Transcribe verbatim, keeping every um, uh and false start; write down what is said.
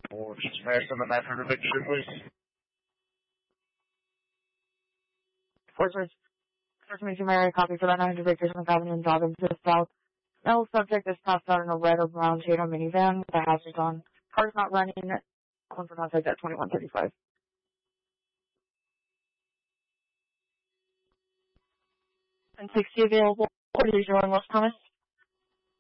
Or just smashed on the nine hundred Victor, please. Fortress, First Mission Mary, copy for that nine hundred Victor from Avenue and Dobbins to the south. No subject is passed out in a red or brown Toyota minivan with the hazards on. Car's not running. One for contact at twenty-one thirty-five. And sixty available. What is your Los Thomas?